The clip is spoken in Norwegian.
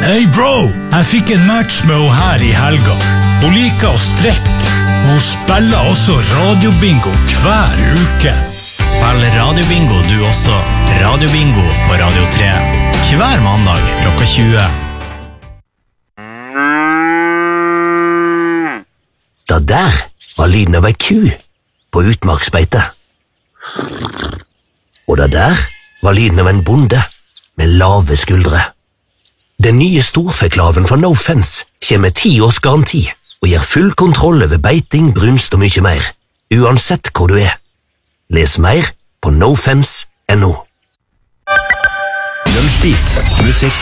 Hey bro, jeg fikk en match med henne her I helga. Hun liker å strekke. Hun spiller også radiobingo hver uke. Spill radiobingo du også. Radiobingo på Radio 3. Hver mandag klokka 20. Det der var lyden av ei ku på utmarksbeite. Og det der var lyden av en bonde med lave skuldre. Den nye storfeklaven fra No Fence kommer med 10 års garanti og gir full kontroll over beiting, brunst og mye mer, uansett hvor du Les mer på nofence.no. Lunsjbit, musikk